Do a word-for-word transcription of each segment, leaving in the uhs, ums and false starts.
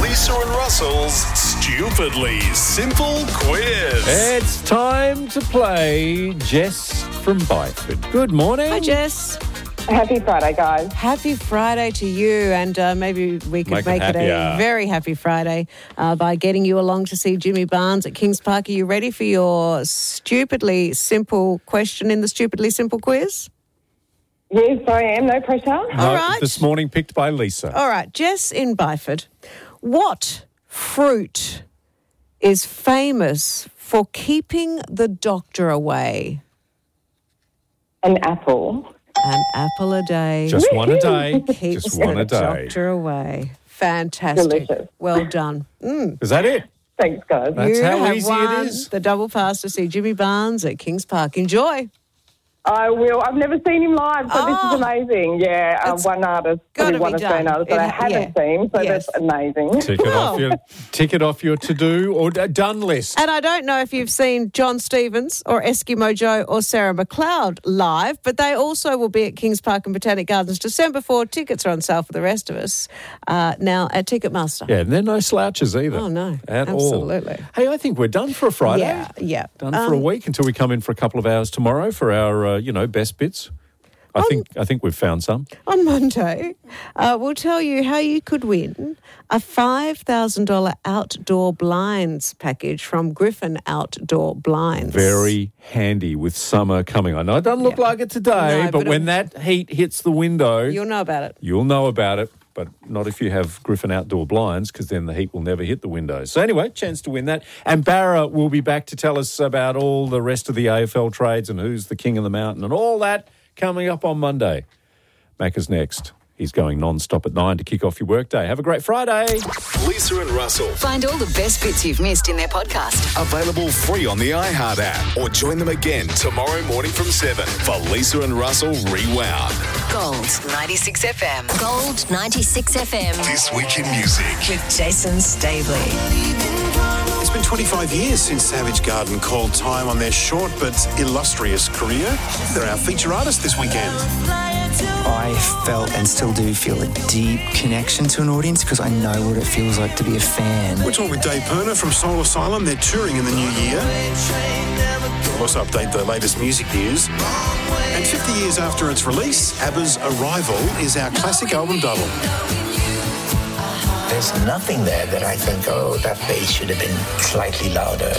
Lisa and Russell's Stupidly Simple Quiz. It's time to play Jess from Byford. Good morning. Hi, Jess. Happy Friday, guys. Happy Friday to you, and uh, maybe we could Make make, it it, a happier. very happy Friday uh, by getting you along to see Jimmy Barnes at Kings Park. Are you ready for your stupidly simple question in the Stupidly Simple Quiz? Yes, I am. No pressure. All No, right. This morning picked by Lisa. All right, Jess in Byford. What fruit is famous for keeping the doctor away? An apple. An apple a day. Just one a day. keeps Just one the a day. doctor away. Fantastic. Delicious. Well done. Mm. Is that it? Thanks, guys. That's you how have easy won it is. the double pass to see Jimmy Barnes at Kings Park. Enjoy. I will. I've never seen him live, so this Oh. is amazing. Yeah, uh, It's one artist, gotta probably one be Australian done. artist that It- I haven't yeah. seen, so Yes. that's amazing. Tick it off your tick it off your to-do or d- done list. And I don't know if you've seen John Stevens or Eskimo Joe or Sarah McLeod live, but they also will be at Kings Park and Botanic Gardens December fourth. Tickets are on sale for the rest of us uh, now at Ticketmaster. Yeah, and they're no slouches either. Oh, no. At Absolutely. all. Hey, I think we're done for a Friday. Yeah, yeah. Done for a Um, week until we come in for a couple of hours tomorrow for our, uh, you know, best bits. I think I think we've found some. On Monday, uh, we'll tell you how you could win a five thousand dollars outdoor blinds package from Griffin Outdoor Blinds. Very handy with summer coming. I know it doesn't look Yeah. like it today, No, but, but when it- that heat hits the window, You'll know about it. you'll know about it. But not if you have Griffin Outdoor Blinds, because then the heat will never hit the windows. So anyway, chance to win that. And Barra will be back to tell us about all the rest of the A F L trades and who's the king of the mountain and all that coming up on Monday. Macca's next. He's going non-stop at nine to kick off your workday. Have a great Friday. Lisa and Russell. Find all the best bits you've missed in their podcast. Available free on the iHeart app or join them again tomorrow morning from seven for Lisa and Russell Rewound. Gold ninety-six F M. Gold ninety-six F M. This Week in Music. With Jason Staveley. It's been twenty-five years since Savage Garden called time on their short but illustrious career. They're our feature artist this weekend. I felt and still do feel a deep connection to an audience because I know what it feels like to be a fan. We're talking with Dave Perner from Soul Asylum. They're touring in the new year. We'll also update the latest music news. And fifty years after its release, ABBA's Arrival is our classic album double. There's nothing there that I think, oh, that bass should have been slightly louder.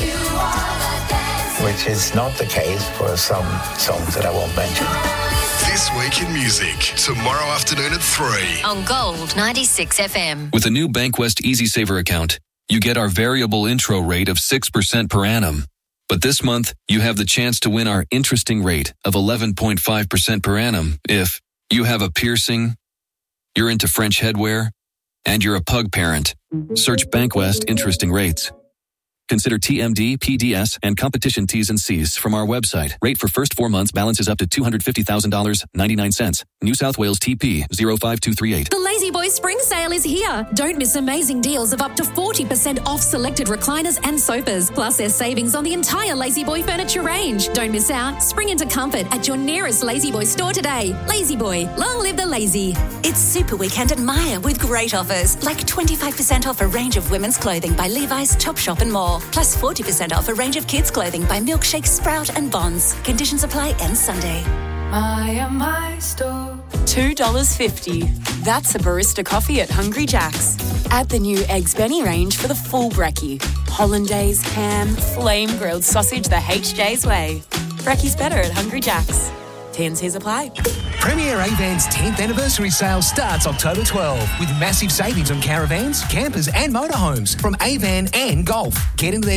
Which is not the case for some songs that I won't mention. This Week in Music. Tomorrow afternoon at three. On Gold ninety-six F M. With a new BankWest EasySaver account, you get our variable intro rate of six percent per annum. But this month, you have the chance to win our interesting rate of eleven point five percent per annum if you have a piercing, you're into French headwear, and you're a pug parent. Search BankWest Interesting Rates. Consider T M D, P D S, and competition T's and C's from our website. Rate for first four months balances up to two hundred fifty thousand dollars and ninety-nine cents. New South Wales T P zero five two three eight. The Lazy Boy Spring Sale is here. Don't miss amazing deals of up to forty percent off selected recliners and sofas. Plus, there's savings on the entire Lazy Boy furniture range. Don't miss out. Spring into comfort at your nearest Lazy Boy store today. Lazy Boy, long live the lazy. It's Super Weekend at Myer with great offers, like twenty-five percent off a range of women's clothing by Levi's, Topshop and more. Plus forty percent off a range of kids' clothing by Milkshake, Sprout and Bonds. Conditions apply end Sunday. My, my store. two dollars fifty. That's a barista coffee at Hungry Jack's. Add the new Eggs Benny range for the full brekkie. Hollandaise, ham, flame-grilled sausage the H J's way. Brekkie's better at Hungry Jack's. T and C's apply. Premier Avan's tenth anniversary sale starts October twelfth with massive savings on caravans, campers and motorhomes from Avan and Golf. Get into their